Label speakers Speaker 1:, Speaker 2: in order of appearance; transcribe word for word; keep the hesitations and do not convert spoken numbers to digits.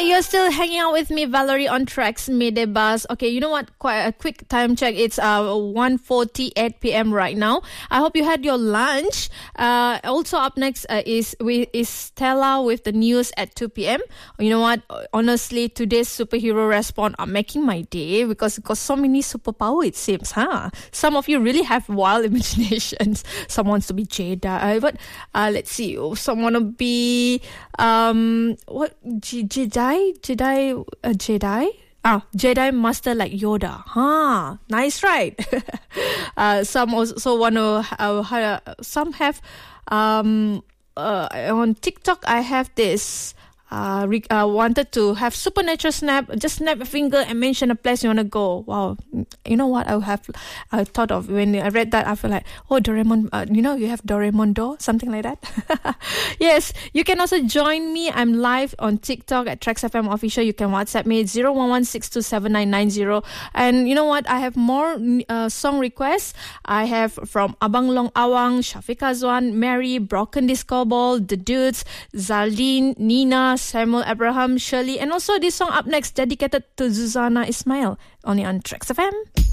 Speaker 1: you're still hanging out with me, Valerie, on Tracks Midday Buzz. Okay, you know what? Quite a quick time check. It's uh one forty-eight p.m. right now. I hope you had your lunch. Uh, also up next uh, is we is Stella with the news at two p.m. You know what? Honestly, today's superhero response are making my day because got so many superpower. It seems, huh? Some of you really have wild imaginations. Some wants to be Jedi, but uh, let's see. Some want to be um what J- Jedi Jedi uh, Jedi ah Jedi Master like Yoda. Huh? Nice, right? uh, some also want to uh, uh, some have um uh, on TikTok. I have this. Uh, re- uh, wanted to have supernatural snap, just snap a finger and mention a place you want to go. Wow, you know what I have I thought of when I read that. I feel like, oh, Doraemon, uh, you know, you have Doraemon door, something like that. Yes, you can also join me. I'm live on TikTok at Tracks F M Official. You can WhatsApp me zero one one six two seven nine nine zero. And you know what? I have more uh, song requests. I have from Abang Long Awang, Shafiq Azwan, Mary, Broken Disco Ball, The Dudes, Zaldine, Nina, Samuel Abraham, Shirley, and also this song up next dedicated to Zuzana Ismail, only on Tracks F M.